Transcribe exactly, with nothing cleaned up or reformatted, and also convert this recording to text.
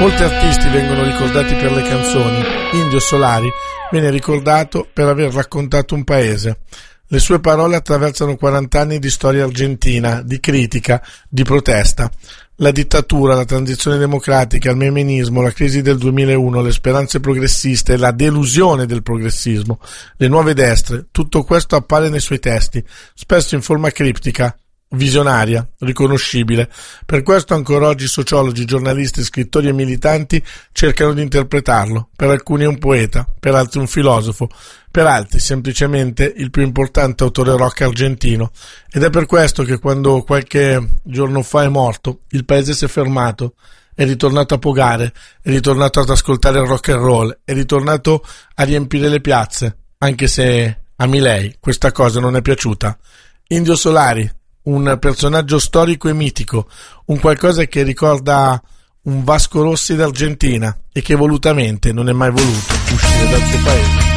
Molti artisti vengono ricordati per le canzoni. Indio Solari viene ricordato per aver raccontato un paese. Le sue parole attraversano quaranta anni di storia argentina, di critica, di protesta. La dittatura, la transizione democratica, il memenismo, la crisi del duemilauno, le speranze progressiste, la delusione del progressismo, le nuove destre, tutto questo appare nei suoi testi, spesso in forma criptica, visionaria, riconoscibile. Per questo ancora oggi sociologi, giornalisti, scrittori e militanti cercano di interpretarlo. Per alcuni è un poeta, per altri un filosofo, per altri semplicemente il più importante autore rock argentino. Ed è per questo che quando qualche giorno fa è morto, il paese si è fermato, è ritornato a pogare, è ritornato ad ascoltare il rock and roll, è ritornato a riempire le piazze, anche se a Milei questa cosa non è piaciuta. Indio Solari, un personaggio storico e mitico, un qualcosa che ricorda un Vasco Rossi d'Argentina e che volutamente non è mai voluto uscire dal suo paese.